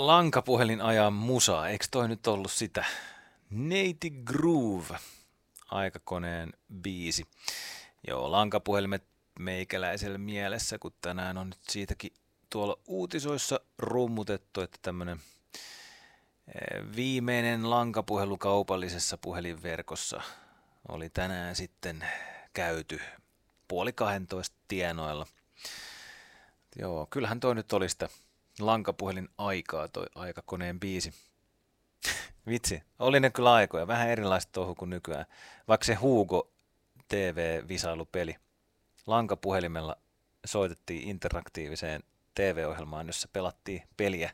Lankapuhelin ajaa musaa, eikö toi nyt ollut sitä? Native Groove, aikakoneen biisi. Joo, lankapuhelimet meikäläisellä mielessä, kun tänään on nyt siitäkin tuolla uutisoissa rummutettu, että tämmönen viimeinen lankapuhelu kaupallisessa puhelinverkossa oli tänään sitten käyty 11:30 tienoilla. Joo, kyllähän toi nyt oli sitä lankapuhelin aikaa, toi aikakoneen biisi. Vitsi, oli ne kyllä aikoja, vähän erilaista touhu kuin nykyään. Vaikka se Hugo TV-visailupeli. Lankapuhelimella soitettiin interaktiiviseen TV-ohjelmaan, jossa pelattiin peliä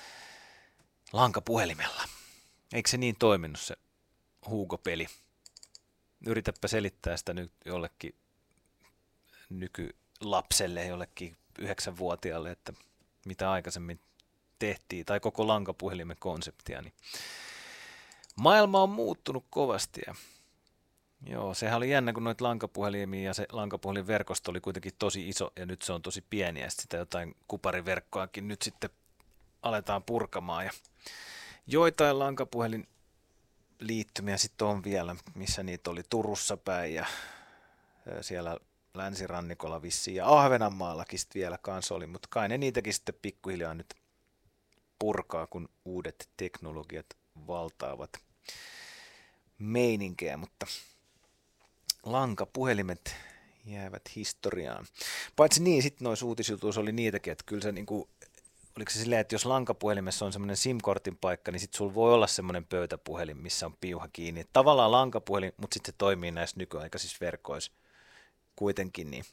lankapuhelimella. Eikö se niin toiminut se Hugo-peli? Yritäpä selittää sitä nyt jollekin nykylapselle, jollekin 9-vuotiaalle, että mitä aikaisemmin tehtiin, tai koko lankapuhelimen konseptia, niin maailma on muuttunut kovasti. Ja joo, sehän oli jännä, kun noita lankapuhelimia ja se lankapuhelinverkosto oli kuitenkin tosi iso, ja nyt se on tosi pieni, ja sitä jotain kupariverkkoakin nyt sitten aletaan purkamaan, ja joitain lankapuhelin liittymiä sitten on vielä, missä niitä oli Turussa päin, ja siellä länsirannikolla vissiin, ja Ahvenanmaallakin sitten vielä kanssa oli, mutta kai ne niitäkin sitten pikkuhiljaa nyt purkaa, kun uudet teknologiat valtaavat meininkejä, mutta lankapuhelimet jäävät historiaan. Paitsi niin, sitten noissa uutisjutuissa oli niitäkin, että kyllä se niinku, oliko se silleen, että jos lankapuhelimessa on semmoinen SIM-kortin paikka, niin sitten sulla voi olla semmoinen pöytäpuhelin, missä on piuha kiinni. Et tavallaan lankapuhelin, mutta sitten se toimii näissä nykyaikaisissa verkoissa kuitenkin, niin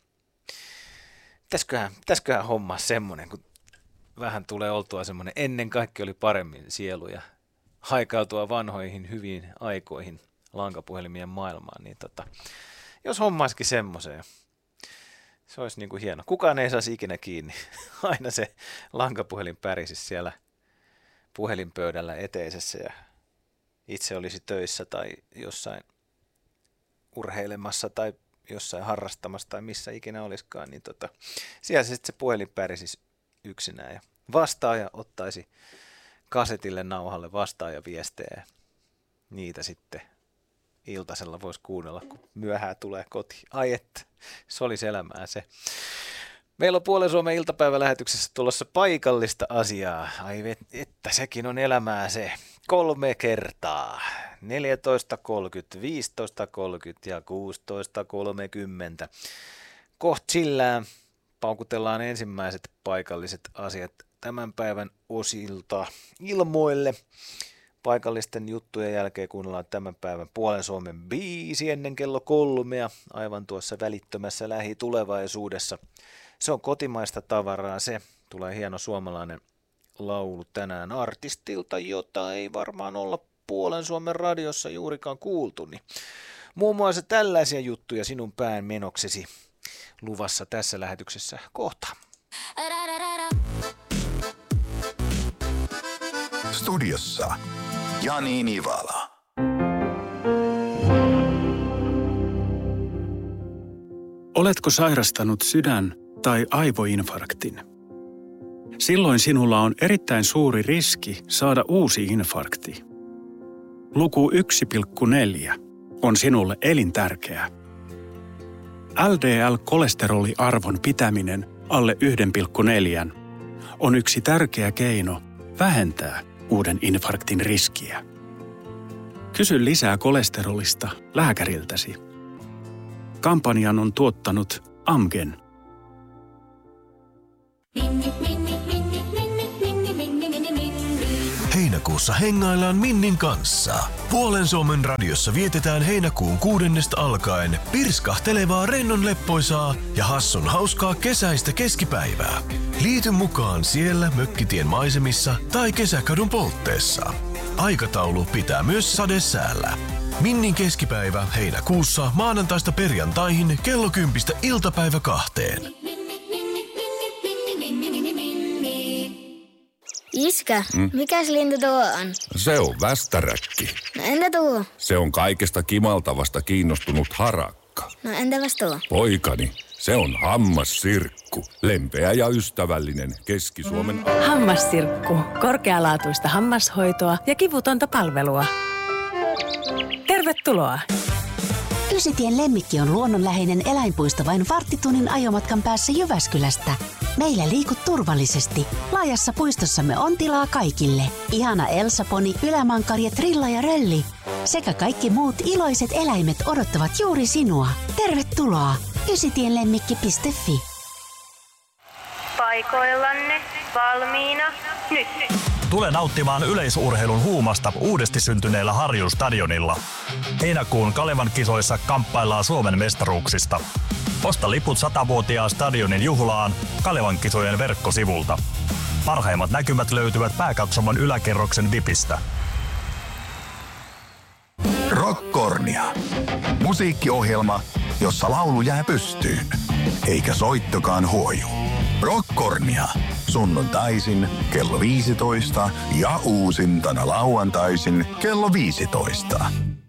pitäisiköhän hommaa semmoinen, kun vähän tulee oltua semmoinen, ennen kaikki oli paremmin sielu ja haikautua vanhoihin hyviin aikoihin lankapuhelimien maailmaan, niin jos hommaisikin semmoisen, se olisi niin kuin hieno. Kukaan ei saisi ikinä kiinni. Aina se lankapuhelin pärisi siellä puhelinpöydällä eteisessä ja itse olisi töissä tai jossain urheilemassa tai jossain harrastamassa tai missä ikinä olisikaan, niin siellä sitten se puhelin pärisi yksinään ja vastaaja ottaisi kasetille nauhalle vastaajaviestejä ja niitä sitten iltasella voisi kuunnella, kun myöhään tulee kotiin. Ai että, se olisi elämää se. Meillä on Puolen Suomen iltapäivälähetyksessä tulossa paikallista asiaa. Ai että, sekin on elämää se. 3 kertaa. 14.30, 15.30 ja 16.30. Kohta sillään paukutellaan ensimmäiset paikalliset asiat tämän päivän osilta ilmoille. Paikallisten juttujen jälkeen kuunnellaan tämän päivän Puolen Suomen biisi ennen kello 3 aivan tuossa välittömässä lähitulevaisuudessa. Se on kotimaista tavaraa, se tulee hieno suomalainen laulu tänään artistilta, jota ei varmaan olla Puolen Suomen radiossa juurikaan kuultu. Niin muun muassa tällaisia juttuja sinun pään menoksesi luvassa tässä lähetyksessä kohta. Studiossa Jani Nivala. Oletko sairastanut sydän- tai aivoinfarktin? Silloin sinulla on erittäin suuri riski saada uusi infarkti. Luku 1,4 on sinulle elintärkeä. LDL-kolesteroliarvon pitäminen alle 1,4 on yksi tärkeä keino vähentää uuden infarktin riskiä. Kysy lisää kolesterolista lääkäriltäsi. Kampanjan on tuottanut Amgen. Heinäkuussa hengaillaan Minnin kanssa. Puolen Suomen radiossa vietetään heinäkuun 6. alkaen pirskahtelevaa rennon leppoisaa ja hassun hauskaa kesäistä keskipäivää. Liity mukaan siellä Mökkitien maisemissa tai Kesäkadun poltteessa. Aikataulu pitää myös sadesäällä. Minnin keskipäivä heinäkuussa maanantaista perjantaihin kello 10 iltapäivä 2. Iskä, mikäs lintu tuo on? Se on västäräkki. No entä tuo? Se on kaikesta kimaltavasta kiinnostunut harakka. No entäpäs tuo? Poikani, Se on Hammassirkku. Lempeä ja ystävällinen Keski-Suomen... Hammassirkku. Korkealaatuista hammashoitoa ja kivutonta palvelua. Tervetuloa! Ysitien Lemmikki on luonnonläheinen eläinpuisto vain varttitunnin ajomatkan päässä Jyväskylästä. Meillä liikut turvallisesti. Laajassa puistossamme on tilaa kaikille. Ihana Elsa-poni, ylämankarja, Trilla ja Rölli sekä kaikki muut iloiset eläimet odottavat juuri sinua. Tervetuloa! ysitienlemmikki.fi. Paikoillanne, valmiina, nyt! Tule nauttimaan yleisurheilun huumasta uudesti syntyneellä Harjun-stadionilla. Heinäkuun Kalevan kisoissa kamppaillaan Suomen mestaruuksista. Osta liput 100-vuotiaan stadionin juhlaan Kalevan kisojen verkkosivulta. Parhaimmat näkymät löytyvät pääkatsomon yläkerroksen VIPistä. Rockkornia. Musiikkiohjelma, jossa laulu jää pystyyn, eikä soittokaan huoju. Rockkornia. Sunnuntaisin kello 15 ja uusintana lauantaisin kello 15.